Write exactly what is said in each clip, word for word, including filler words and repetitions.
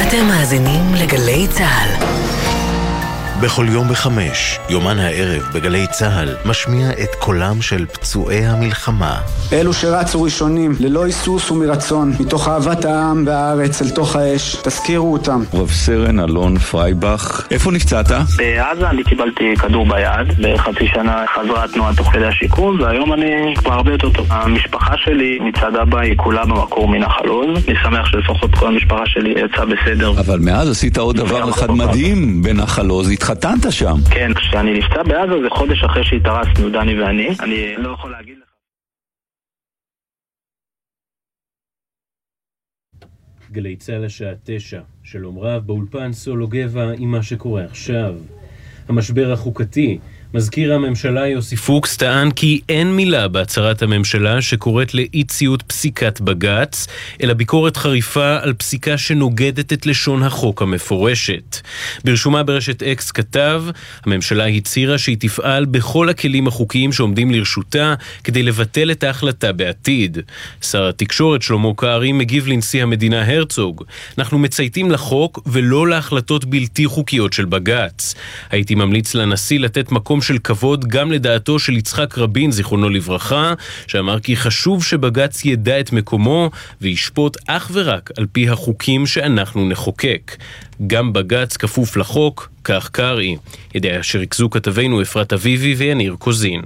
אתם מאזינים לגלי צהל. בכל יום בחמש, יומן הערב בגלי צהל משמיע את קולם של פצועי המלחמה. אלו שרצו ראשונים, ללא היסוס ומרצון, מתוך אהבת העם והארץ אל תוך האש, תזכירו אותם. רב סרן אלון פרייבך, איפה נפצעת? בעזה אני קיבלתי כדור ביד, בחצי שנה חזרה תנועת תוך כדי השיקום, והיום אני כבר הרבה יותר טוב. המשפחה שלי מצד אבא היא כולה במקור מנחל עוז, אני שמח שלפחות כל המשפחה שלי יצאה בסדר. אבל מאז עשית עוד דבר אחד מדהים בנחל עוז, התחתנת שם. כן, כשאני נפצע בעזה זה חודש אחרי שהתארסנו, דני ואני, אני לא יכול להגיד לך. גלי צהל השעה תשע, שלום רב, באולפן סולו גבע עם מה שקורה עכשיו. המשבר החוקתי, מזכיר הממשלה יוסי פוקס טען כי אין מילה בהצהרת הממשלה שקוראת לאי ציות פסיקת בג"ץ, אלא ביקורת חריפה על פסיקה שנוגדת את לשון החוק המפורשת. ברשומה ברשת אקס כתב, הממשלה הצהירה שהיא תפעל בכל הכלים החוקיים שעומדים לרשותה כדי לבטל את ההחלטה בעתיד. שר התקשורת שלמה קרעי מגיב לנשיא המדינה הרצוג, אנחנו מצייתים לחוק ולא להחלטות בלתי חוקיות של בג"ץ. הייתי ממליץ לנשיא לתת מקום של כבוד גם לדעתו של יצחק רבין זיכרונו לברכה, שאמר כי חשוב שבג"ץ ידע את מקומו וישפוט אך ורק על פי החוקים שאנחנו נחוקק. גם בג"ץ כפוף לחוק, כך קרעי. ידיעה שריכזו כתבינו אפרת אביבי ויניר קוזין.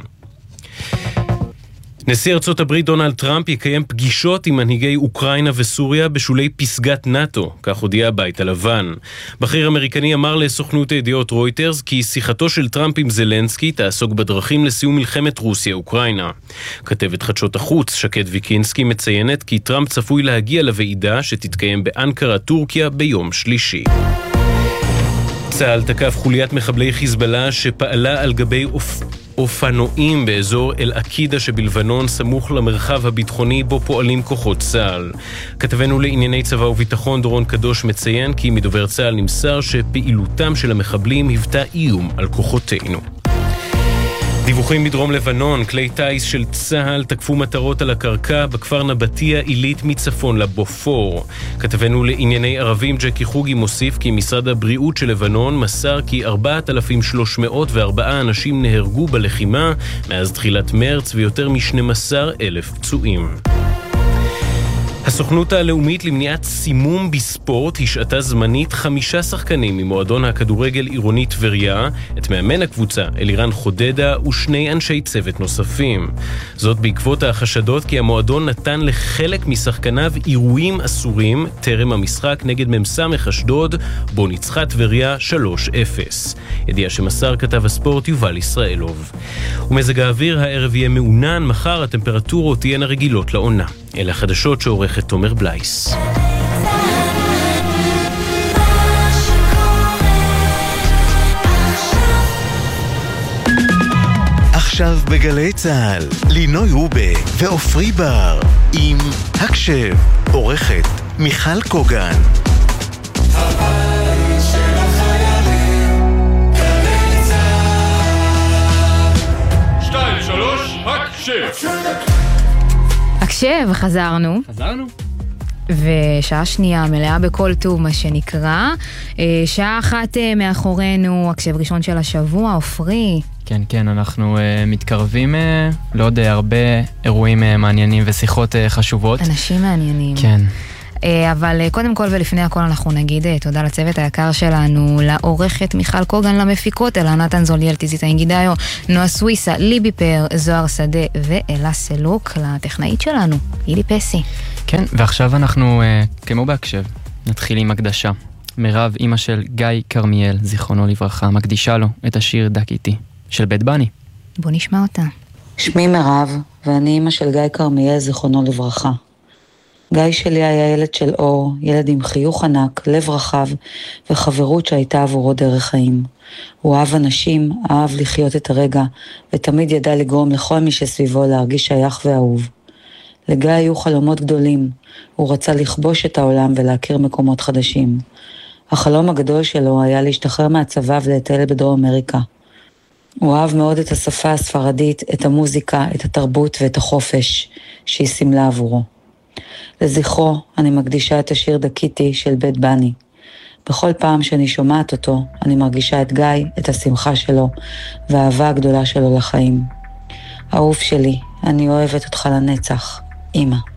נשיא ארצות הברית דונלד טראמפ יקיים פגישות עם מנהיגי אוקראינה וסוריה בשולי פסגת נאטו, כך הודיע הבית הלבן. בכיר אמריקני אמר לסוכנות הידיעות רויטרס כי שיחתו של טראמפ עם זלנסקי תעסוק בדרכים לסיום מלחמת רוסיה-אוקראינה. כתבת חדשות החוץ שקד ויקינסקי מציינת כי טראמפ צפוי להגיע לוועידה שתתקיים באנקרה, טורקיה ביום שלישי. צה"ל תקף חוליית מחבלי חיזבאללה שפעלה על גבי אופ... אופנועים באזור אל-עקידה שבלבנון סמוך למרחב הביטחוני בו פועלים כוחות צה"ל. כתבנו לענייני צבא וביטחון דורון קדוש מציין כי מדובר צה"ל נמסר שפעילותם של המחבלים היוותה איום על כוחותינו. דיווחים מדרום לבנון, כלי טייס של צה"ל תקפו מטרות על הקרקע בכפר נבטיה עילית מצפון לבופור. כתבנו לענייני ערבים ג'קי חוגי מוסיף כי משרד הבריאות של לבנון מסר כי ארבעת אלפים ושלוש מאות וארבע אנשים נהרגו בלחימה מאז תחילת מרץ ויותר מ-שנים עשר אלף פצועים. הסוכנות הלאומית למניעת סימום בספורט השעתה זמנית חמישה שחקנים ממועדון הכדורגל עירוני טבריה, את מאמן הקבוצה אלירן חודדה ושני אנשי צוות נוספים. זאת בעקבות החשדות כי המועדון נתן לחלק משחקניו אירועים אסורים טרם המשחק נגד ממסמך אשדוד, בו ניצחה טבריה שלוש אפס. ידיעה שמסר כתב הספורט יובל ישראלוב. ומזג האוויר הערב יהיה מעונן, מחר הטמפרטורות תהיינה רגילות לעונה. אלה החדשות שעורכת תומר בלייס. עכשיו בגלי צהל, לינוי רובה ואופרי בר עם הקשב, עורכת מיכל קוגן. הבית של החיילים, גלי צהל. שתיים, שלוש, הקשב. הקשב, חזרנו. חזרנו. ושעה שנייה מלאה בכל טוב, מה שנקרא. שעה אחת מאחורינו, הקשב ראשון של השבוע, אופרי. כן, כן, אנחנו uh, מתקרבים uh, לעוד uh, הרבה אירועים uh, מעניינים ושיחות uh, חשובות. אנשים מעניינים. כן. Uh, אבל uh, קודם כל ולפני הכל אנחנו נגיד uh, תודה לצוות היקר שלנו, לעורכת מיכל קוגן, למפיקות, אלה נתן זוליאל, תזיתה אינגידאיו, נועה סוויסה, ליבי פר, זוהר שדה ואלה סלוק, לטכנאית שלנו, אילי פסי. כן, ועכשיו אנחנו, uh, כמו בהקשב, נתחיל עם הקדשה. מירב, אמא של גיא קרמיאל, זיכרונו לברכה, מקדישה לו את השיר דק איתי, של בית בני. בוא נשמע אותה. שמי מירב, ואני אמא של גיא קרמיאל, זיכרונו לברכה. גיא שלי היה ילד של אור, ילד עם חיוך ענק, לב רחב, וחברות שהייתה עבורו דרך חיים. הוא אהב אנשים, אהב לחיות את הרגע, ותמיד ידע לגרום לכל מי שסביבו להרגיש שייך ואהוב. לגיא היו חלומות גדולים, הוא רצה לכבוש את העולם ולהכיר מקומות חדשים. החלום הגדול שלו היה להשתחרר מהצבא ולטייל בדרום אמריקה. הוא אהב מאוד את השפה הספרדית, את המוזיקה, את התרבות ואת החופש שהיא סמלה עבורו. לזכרו אני מקדישה את השיר דקיתי של בית בני. בכל פעם שאני שומעת אותו, אני מרגישה את גיא, את השמחה שלו, והאהבה הגדולה שלו לחיים. אהוב שלי, אני אוהבת אותך לנצח, אמא.